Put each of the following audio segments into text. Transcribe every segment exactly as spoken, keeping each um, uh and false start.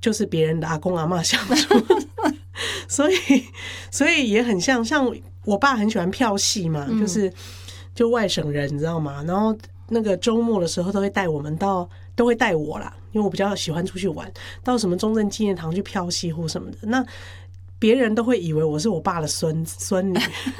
就是别人的阿公阿嬷相处，所以所以也很像像我爸很喜欢票戏嘛，嗯、就是就外省人你知道吗？然后那个周末的时候都会带我们到，都会带我啦，因为我比较喜欢出去玩，到什么中正纪念堂去票戏或什么的，那别人都会以为我是我爸的孙孙女。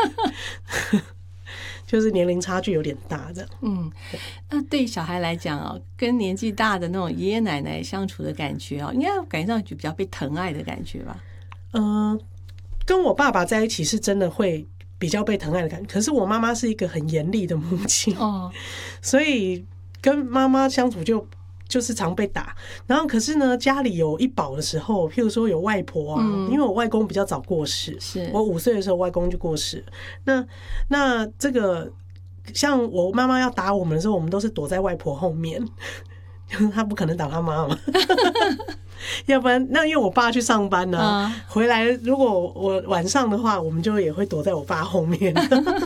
就是年龄差距有点大的。 嗯，那对小孩来讲哦，跟年纪大的那种爷爷奶奶相处的感觉哦，应该感觉上就比较被疼爱的感觉吧？ 嗯、呃，跟我爸爸在一起是真的会比较被疼爱的感觉，可是我妈妈是一个很严厉的母亲哦，所以跟妈妈相处就就是常被打。然后可是呢，家里有一宝的时候，譬如说有外婆啊，嗯、因为我外公比较早过世，是我五岁的时候外公就过世了。那那这个像我妈妈要打我们的时候，我们都是躲在外婆后面，她不可能打她妈妈。要不然，那因为我爸去上班呢、啊，嗯、回来如果我晚上的话，我们就也会躲在我爸后面。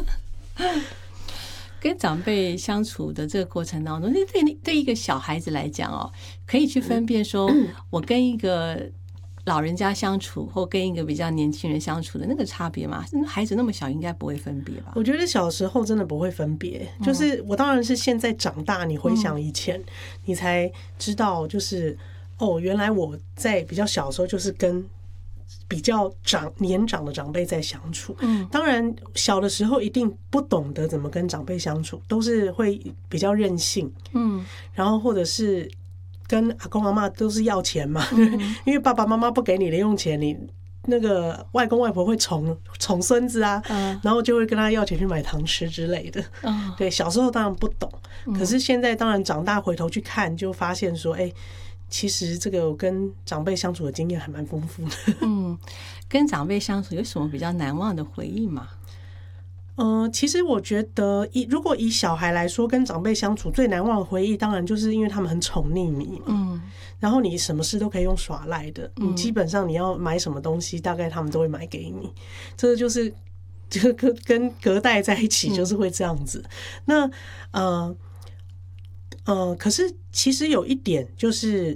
跟长辈相处的这个过程当中，对对一个小孩子来讲哦，可以去分辨说，我跟一个老人家相处，或跟一个比较年轻人相处的那个差别嘛？孩子那么小，应该不会分别吧？ 我觉得小时候真的不会分别，就是我当然是现在长大，你回想以前，你才知道，就是哦，原来我在比较小的时候就是跟比较长年长的长辈在相处。嗯，当然小的时候一定不懂得怎么跟长辈相处，都是会比较任性。嗯，然后或者是跟阿公阿嬷都是要钱嘛，嗯、因为爸爸妈妈不给你零用钱，你那个外公外婆会宠宠孙子啊，嗯、然后就会跟他要钱去买糖吃之类的。嗯、对，小时候当然不懂，可是现在当然长大回头去看，就发现说，哎、欸。其实这个我跟长辈相处的经验还蛮丰富的。 嗯，跟长辈相处有什么比较难忘的回忆吗？ 嗯、呃，其实我觉得以如果以小孩来说，跟长辈相处最难忘的回忆，当然就是因为他们很宠溺你嘛。嗯，然后你什么事都可以用耍赖的，你基本上你要买什么东西，大概他们都会买给你。这个就是就跟跟隔代在一起就是会这样子。嗯、那呃。呃，可是其实有一点就是，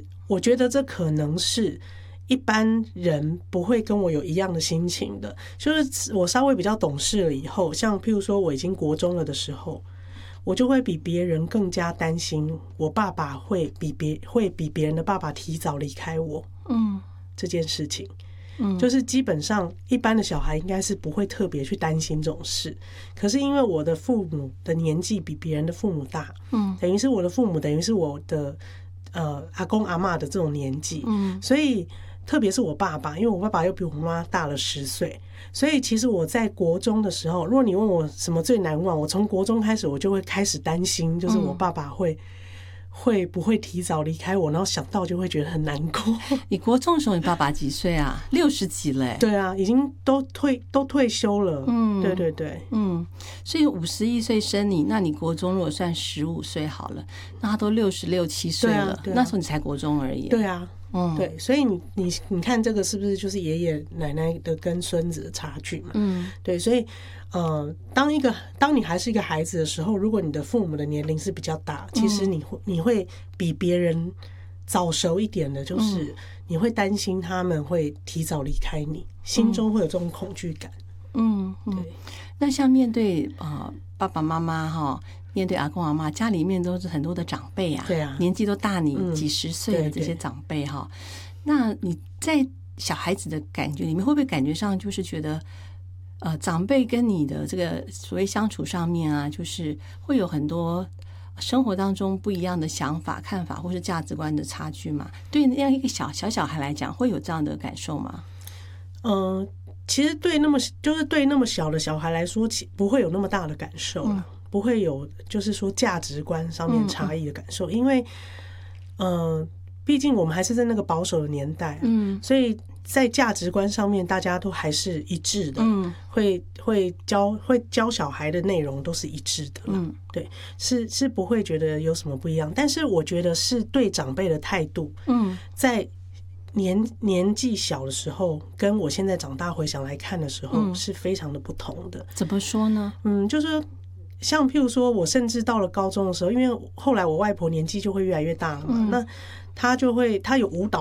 我觉得这可能是一般人不会跟我有一样的心情的。就是我稍微比较懂事了以后，像譬如说我已经国中了的时候，我就会比别人更加担心我爸爸会比别会比别人的爸爸提早离开我，嗯，这件事情。就是基本上一般的小孩应该是不会特别去担心这种事，可是因为我的父母的年纪比别人的父母大，嗯，等于是我的父母等于是我的呃阿公阿嬷的这种年纪，嗯，所以特别是我爸爸，因为我爸爸又比我妈大了十岁，所以其实我在国中的时候，如果你问我什么最难忘，我从国中开始我就会开始担心，就是我爸爸会。会不会提早离开我？然后想到就会觉得很难过。 你国中的时候，你爸爸几岁啊？六十几了、欸。 对啊，已经都退都退休了。嗯，对对对， 嗯，所以五十一岁生你，那你国中如果算十五岁好了，那他都六十六七岁了、啊啊，那时候你才国中而已。 对啊，嗯，对，所以你你你看这个是不是就是爷爷奶奶的跟孙子的差距嘛？嗯，对，所以。呃，当一个当你还是一个孩子的时候，如果你的父母的年龄是比较大，其实你会你会比别人早熟一点的，就是你会担心他们会提早离开你，心中会有这种恐惧感。 嗯，对。那像面对啊、呃、爸爸妈妈哈，面对阿公阿嬷，家里面都是很多的长辈啊， 对啊， 年纪都大你几十岁的这些长辈哈、嗯，那你在小孩子的感觉里面，会不会感觉上就是觉得？呃，长辈跟你的这个所谓相处上面啊，就是会有很多生活当中不一样的想法、看法，或是价值观的差距嘛？对那样一个小小小孩来讲，会有这样的感受吗？ 嗯、呃，其实对那么就是对那么小的小孩来说，其不会有那么大的感受啦、嗯、不会有就是说价值观上面差异的感受，嗯、因为呃，毕竟我们还是在那个保守的年代、啊，嗯，所以。在价值观上面，大家都还是一致的，嗯，会会教会教小孩的内容都是一致的，嗯，对，是是不会觉得有什么不一样，但是我觉得是对长辈的态度，嗯，在年年纪小的时候，跟我现在长大回想来看的时候，嗯、是非常的不同的。 怎么说呢？ 嗯，就是像譬如说，我甚至到了高中的时候，因为后来我外婆年纪就会越来越大了嘛，嗯、那她就会她有舞蹈。